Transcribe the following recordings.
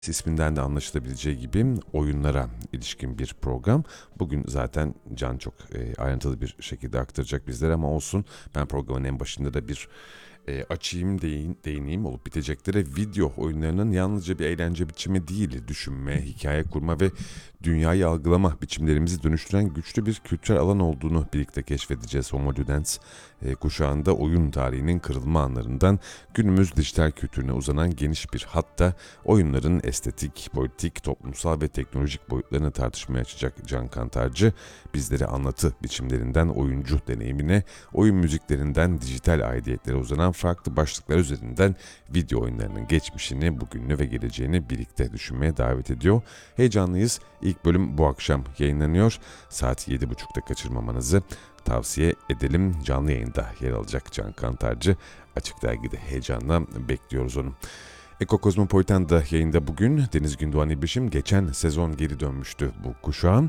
İsminden de anlaşılabileceği gibi oyunlara ilişkin bir program. Bugün zaten Can çok ayrıntılı bir şekilde aktaracak bizlere ama olsun. Ben programın en başında da bir açayım değineyim olup biteceklere. Video oyunlarının yalnızca bir eğlence biçimi değil, düşünme, hikaye kurma ve dünyayı algılama biçimlerimizi dönüştüren güçlü bir kültürel alan olduğunu birlikte keşfedeceğiz. Homo Ludens kuşağında oyun tarihinin kırılma anlarından günümüz dijital kültürüne uzanan geniş bir hatta oyunların estetik, politik, toplumsal ve teknolojik boyutlarını tartışmaya açacak Can Kantarcı, bizlere anlatı biçimlerinden oyuncu deneyimine, oyun müziklerinden dijital aidiyetlere uzanan farklı başlıklar üzerinden video oyunlarının geçmişini, bugününü ve geleceğini birlikte düşünmeye davet ediyor. Heyecanlıyız. İlk bölüm bu akşam yayınlanıyor. Saat 7.30'da kaçırmamanızı tavsiye edelim. Canlı yayında yer alacak Can Kantarcı. Açık Dergi'de heyecanla bekliyoruz onu. Eko Kozmopolitan da yayında bugün. Deniz Gündoğan İbrişim geçen sezon geri dönmüştü bu kuşağa.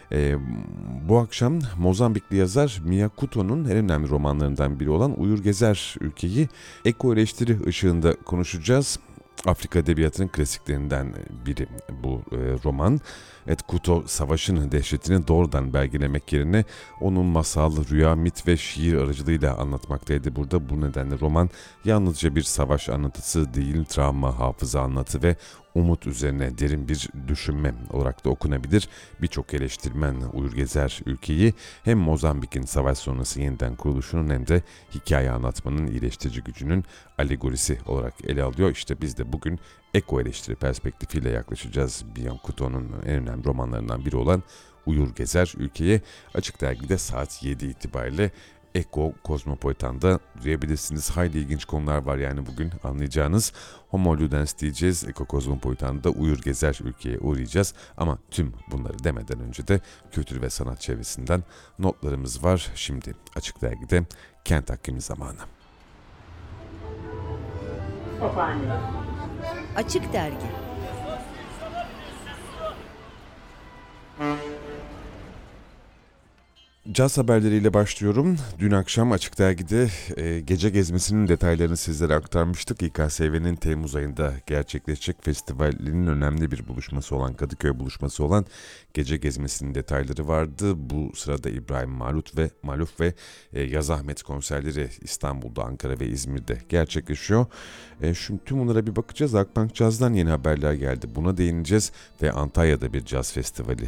Bu akşam Mozambikli yazar Mia Couto'nun en önemli romanlarından biri olan Uyur Gezer Ülkeyi eko eleştiri ışığında konuşacağız. Afrika Edebiyatı'nın klasiklerinden biri bu roman. Couto savaşın dehşetini doğrudan belgelemek yerine onun masal, rüya, mit ve şiir aracılığıyla anlatmaktaydı burada. Bu nedenle roman yalnızca bir savaş anlatısı değil, travma, hafıza anlatı ve umut üzerine derin bir düşünme olarak da okunabilir. Birçok eleştirmen Uyur Gezer Ülkeyi hem Mozambik'in savaş sonrası yeniden kuruluşunun hem de hikaye anlatmanın iyileştirici gücünün alegorisi olarak ele alıyor. İşte biz de bugün eko eleştiri perspektifiyle yaklaşacağız. Mia Couto'nun en önemli romanlarından biri olan Uyur Gezer Ülkeyi Açık Dergi'de saat 7 itibariyle Eko Kozmopolitan'da duyabilirsiniz. Hayli ilginç konular var yani bugün anlayacağınız. Homo Ludens diyeceğiz. Eko Kozmopolitan'da Uyur Gezer Ülke'ye uğrayacağız. Ama tüm bunları demeden önce de kültür ve sanat çevresinden notlarımız var. Şimdi Açık Dergi'de Kent Hakkımı zamanı. Açık Dergi. Caz haberleriyle başlıyorum. Dün akşam Açık Dergi'de gece gezmesinin detaylarını sizlere aktarmıştık. İKSV'nin Temmuz ayında gerçekleşecek festivalinin önemli bir buluşması olan, Kadıköy buluşması olan gece gezmesinin detayları vardı. Bu sırada İbrahim Maluf ve Yaz Ahmet konserleri İstanbul'da, Ankara ve İzmir'de gerçekleşiyor. Şimdi tüm bunlara bir bakacağız. Akbank Caz'dan yeni haberler geldi. Buna değineceğiz ve Antalya'da bir caz festivali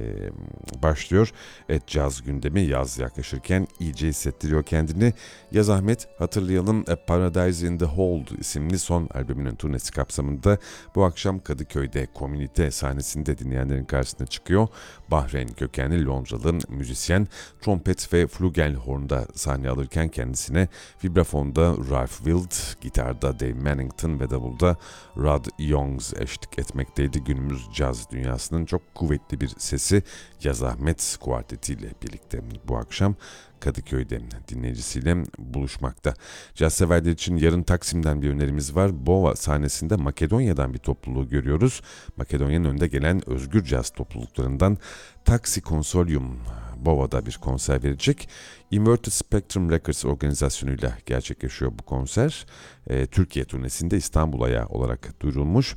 başlıyor. Caz gündemi yaz yaklaşırken iyice hissettiriyor kendini. Yaz Ahmet, hatırlayalım, A Paradise in the Hold isimli son albümünün turnesi kapsamında bu akşam Kadıköy'de komünite sahnesinde dinleyenlerin karşısına çıkıyor. Bahreyn kökenli Londralı müzisyen trompet ve flugelhorn'da sahne alırken kendisine vibrafonda Ralph Wild, gitarda Dave Mannington ve davulda Rod Youngs eşlik etmekteydi. Günümüz caz dünyasının çok kuvvetli bir sesi Yaz Ahmet kuartetiyle birlikte bu akşam Kadıköy'de dinleyicisiyle buluşmakta. Caz severler için yarın Taksim'den bir önerimiz var. Bova sahnesinde Makedonya'dan bir topluluğu görüyoruz. Makedonya'nın önde gelen özgür caz topluluklarından Taxi Consolium Bova'da bir konser verecek. Inverted Spectrum Records organizasyonuyla gerçekleşiyor bu konser. Türkiye turnesinde İstanbul ayağı olarak duyurulmuş.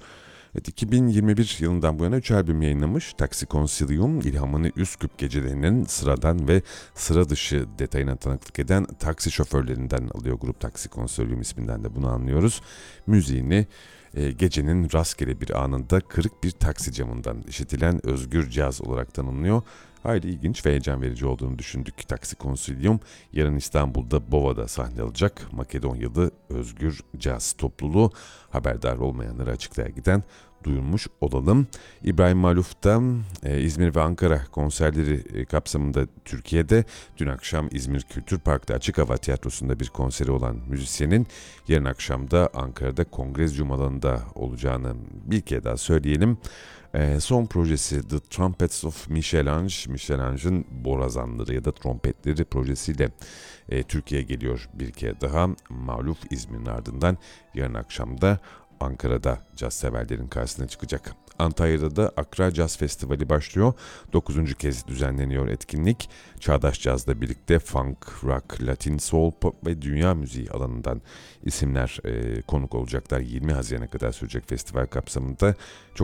2021 yılından bu yana 3 albüm yayınlamış. Taxi Consilium, ilhamını Üsküp gecelerinin sıradan ve sıra dışı detayına tanıklık eden taksi şoförlerinden alıyor. Grup Taxi Consilium isminden de bunu anlıyoruz. Müziğini gecenin rastgele bir anında kırık bir taksi camından işitilen özgür caz olarak tanımlıyor. Hayli ilginç ve heyecan verici olduğunu düşündük. Taxi Consilium yarın İstanbul'da Bova'da sahne alacak. Makedonyalı özgür caz topluluğu, haberdar olmayanları Açık Dergi'den duyurmuş olalım. İbrahim Maluf da İzmir ve Ankara konserleri kapsamında Türkiye'de, dün akşam İzmir Kültür Park'ta Açık Hava Tiyatrosu'nda bir konseri olan müzisyenin yarın akşam da Ankara'da Kongrezyum alanında olacağını bir kere daha söyleyelim. Son projesi The Trumpets of Michel-Ange'ın borazanları ya da trompetleri projesiyle Türkiye'ye geliyor bir kere daha. Maluf İzmir'in ardından yarın akşam da Ankara'da caz severlerin karşısına çıkacak. Antalya'da da Akra Caz Festivali başlıyor. 9. kez düzenleniyor etkinlik. Çağdaş cazla birlikte funk, rock, latin, soul, pop ve dünya müziği alanından isimler konuk olacaklar. 20 Haziran'a kadar sürecek festival kapsamında. Çok